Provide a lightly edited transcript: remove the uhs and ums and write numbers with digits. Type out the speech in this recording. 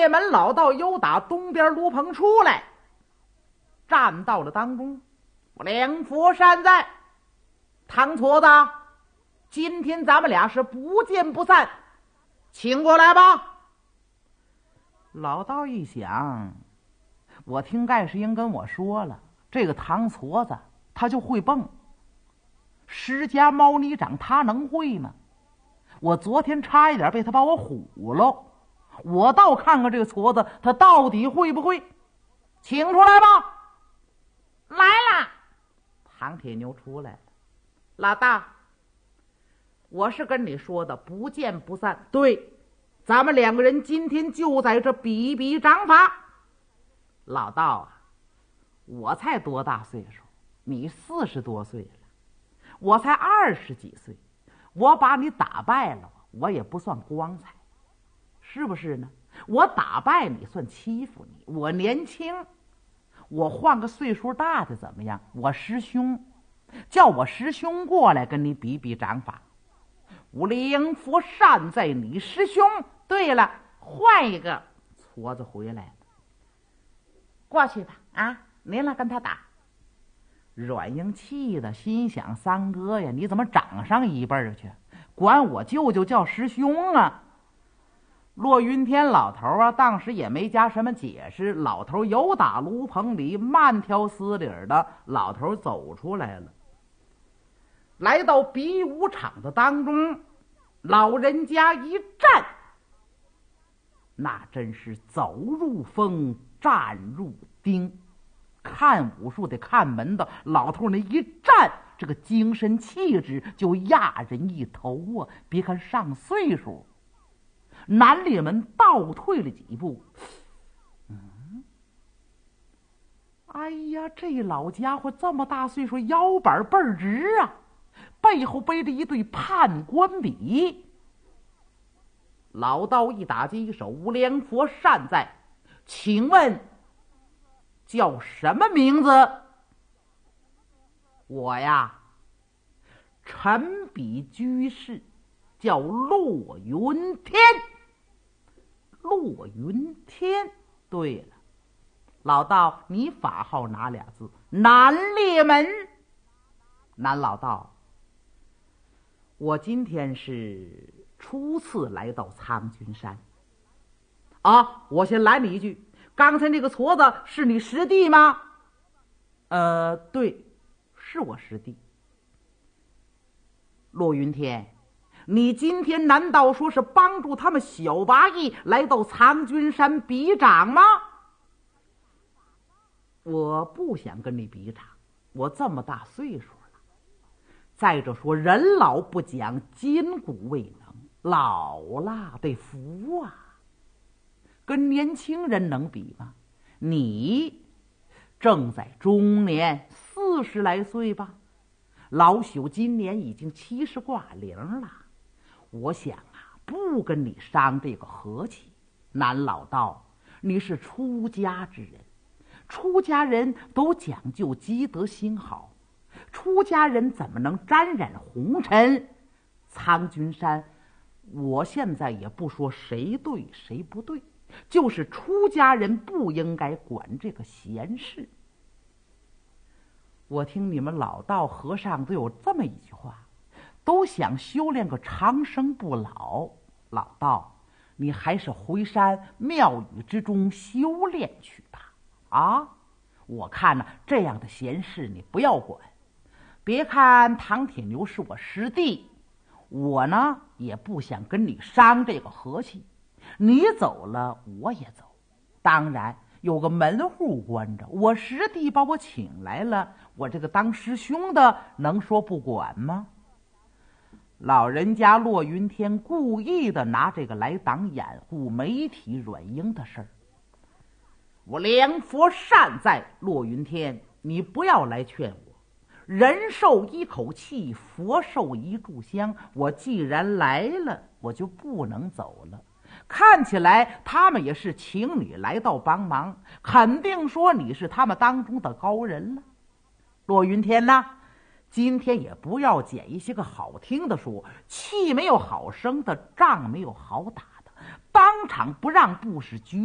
列门老道又打东边炉棚出来，站到了当中。我两佛善哉，唐矬子，今天咱们俩是不见不散，请过来吧。老道一想，我听盖世英跟我说了，这个唐矬子他就会蹦，施家猫泥掌他能会吗？我昨天差一点被他把我唬了，我倒看看这个矬子他到底会不会。请出来吧。来了。唐铁牛出来了。老大，我是跟你说的不见不散。对，咱们两个人今天就在这比比掌法。老道啊，我才多大岁数？你40多岁了，我才20几岁，我把你打败了，我也不算光彩，是不是呢？我打败你算欺负你，我年轻，我换个岁数大的怎么样？我师兄，叫我师兄过来跟你比比掌法。我灵佛善在你师兄。对了，换一个。矬子回来了，过去吧啊，您来跟他打。阮英气的心想，三哥呀，你怎么长上一辈去，管我舅舅叫师兄啊？骆云天老头啊，当时也没加什么解释。老头由打炉棚里慢条斯理的，老头走出来了，来到比武场的当中。老人家一站，那真是走入风，站入钉。看武术的看门的，老头那一站，这个精神气质就压人一头啊！别看上岁数，南烈门倒退了几步。哎呀，这老家伙这么大岁数，腰板倍儿直啊，背后背着一对判官笔。老道一打击手，无量佛善哉，请问叫什么名字？我呀，陈笔居士，叫骆云天。骆云天。对了，老道，你法号哪俩字？南烈门。南老道，我今天是初次来到苍君山啊！我先拦你一句，刚才那个矬子是你师弟吗？对，是我师弟。骆云天，你今天难道说是帮助他们小八义来到苍君山比掌吗？我不想跟你比掌，我这么大岁数了。再者说，人老不讲，筋骨未能，老了得服啊。跟年轻人能比吗？你正在中年，40来岁吧。老朽今年已经70挂零了，我想啊，不跟你伤这个和气。南老道，你是出家之人，出家人都讲究积德心好，出家人怎么能沾染红尘？苍君山，我现在也不说谁对谁不对，就是出家人不应该管这个闲事。我听你们老道和尚都有这么一句话，都想修炼个长生不老。老道，你还是回山庙宇之中修炼去吧。啊，我看呢，这样的闲事你不要管。别看唐铁牛是我师弟，我呢也不想跟你伤这个和气。你走了，我也走。当然有个门户关着，我师弟把我请来了，我这个当师兄的能说不管吗？老人家骆云天故意的拿这个来挡掩护媒体阮英的事儿。我良佛善在，骆云天，你不要来劝我。人受一口气，佛受一炷香，我既然来了，我就不能走了。看起来他们也是请你来到帮忙，肯定说你是他们当中的高人了。骆云天呐，今天也不要捡一些个好听的说，气没有好生的，仗没有好打的，当场不让步是